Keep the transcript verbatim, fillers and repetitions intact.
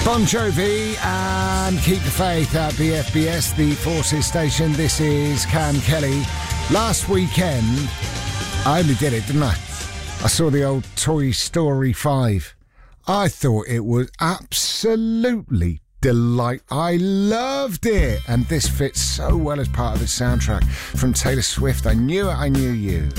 Bon Jovi and Keep the Faith at B F B S, the Forces station. This is Cam Kelly. Last weekend, I only did it, didn't I? I saw the old Toy Story five. I thought it was absolutely delight. I loved it. And this fits so well as part of the soundtrack from Taylor Swift. I knew it, I knew you.